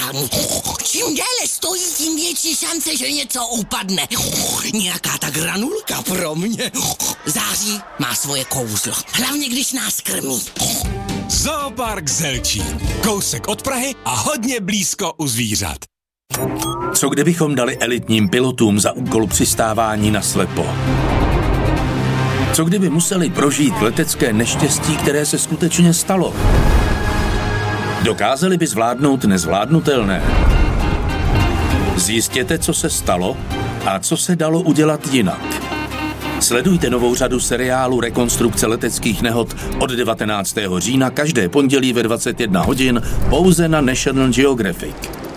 Čím déle stojí, tím větší šance, že něco upadne. Nějaká ta granulka pro mě. Září má svoje kouzlo. Hlavně, když nás krmí. Zoopark Zelčín. Kousek od Prahy a hodně blízko u zvířat. Co kdybychom dali elitním pilotům za úkol přistávání na slepo? Co kdyby museli prožít letecké neštěstí, které se skutečně stalo? Dokázali by zvládnout nezvládnutelné? Zjistěte, co se stalo a co se dalo udělat jinak. Sledujte novou řadu seriálu Rekonstrukce leteckých nehod od 19. října každé pondělí ve 21 hodin pouze na National Geographic.